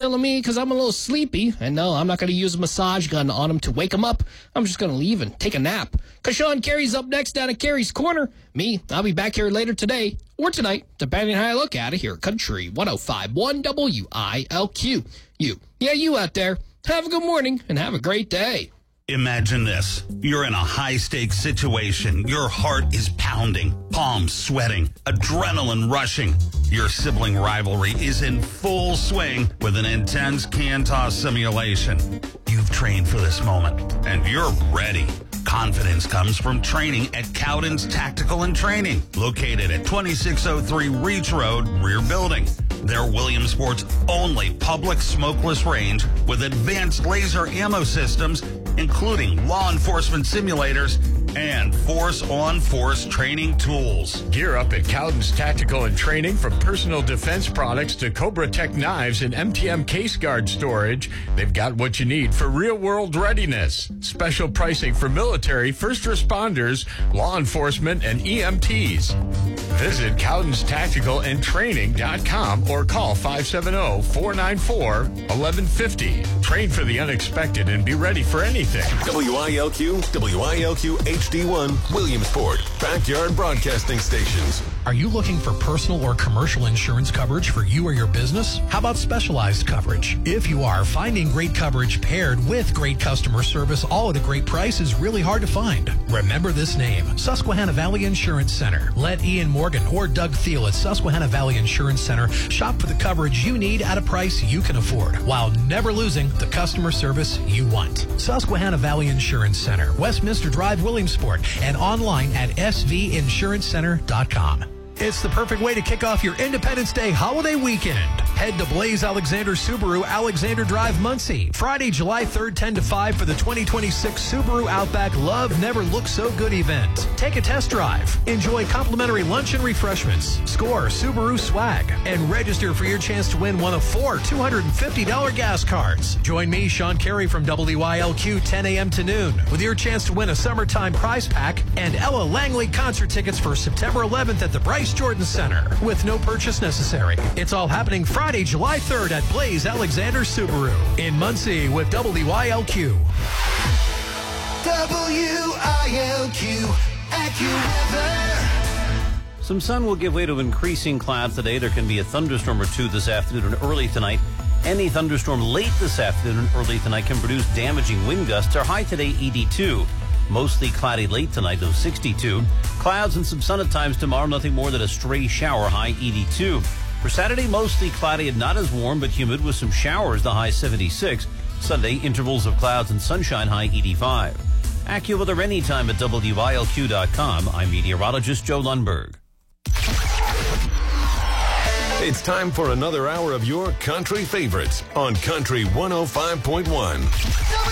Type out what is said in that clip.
telling me because I'm a little sleepy. And no, I'm not going to use a massage gun on him to wake him up. I'm just going to leave and take a nap. Because Sean Carey's up next down at Carey's Corner. Me, I'll be back here later today or tonight, depending on how I look at it here. Country 105.1 WILQ. You out there. Have a good morning and have a great day. Imagine this. You're in a high-stakes situation. Your heart is pounding, palms sweating, adrenaline rushing. Your sibling rivalry is in full swing with an intense can toss simulation. You've trained for this moment, and you're ready. Confidence comes from training at Cowden's Tactical and Training, located at 2603 Reach Road, rear building. They're Williamsport's only public smokeless range with advanced laser ammo systems, including law enforcement simulators and force-on-force training tools. Gear up at Cowden's Tactical and Training, from personal defense products to Cobra Tech knives and MTM case guard storage. They've got what you need for real-world readiness. Special pricing for military, first responders, law enforcement, and EMTs. Visit Cowden's Tactical and Training.com or call 570-494-1150. Train for the unexpected and be ready for anything. WILQ HD1, Williamsport, backyard broadcasting stations. Are you looking for personal or commercial insurance coverage for you or your business? How about specialized coverage? If you are, finding great coverage paired with great customer service all at a great price is really hard to find. Remember this name, Susquehanna Valley Insurance Center. Let Ian Morgan or Doug Thiel at Susquehanna Valley Insurance Center shop for the coverage you need at a price you can afford, while never losing the customer service you want. Susquehanna Valley Insurance Center, Westminster Drive, Williamsport, and online at svinsurancecenter.com. It's the perfect way to kick off your Independence Day holiday weekend. Head to Blaze Alexander Subaru, Alexander Drive, Muncie. Friday, July 3rd, 10 to 5 for the 2026 Subaru Outback Love Never Looked So Good event. Take a test drive. Enjoy complimentary lunch and refreshments. Score Subaru swag. And register for your chance to win one of 4 $250 gas cards. Join me, Sean Carey from WILQ, 10 a.m. to noon, with your chance to win a summertime prize pack and Ella Langley concert tickets for September 11th at the Bryce Jordan Center, with no purchase necessary. It's all happening Friday, July 3rd at Blaze Alexander Subaru in Muncie with WILQ. WILQ AccuWeather. Some sun will give way to increasing clouds today. There can be a thunderstorm or two this afternoon and early tonight. Any thunderstorm late this afternoon and early tonight can produce damaging wind gusts. Our high today, 82. Mostly cloudy late tonight, though, 62. Clouds and some sun at times tomorrow, nothing more than a stray shower, high 82. For Saturday, mostly cloudy and not as warm, but humid with some showers, the high 76. Sunday, intervals of clouds and sunshine, high 85. AccuWeather anytime at WILQ.com. I'm meteorologist Joe Lundberg. It's time for another hour of your country favorites on Country 105.1.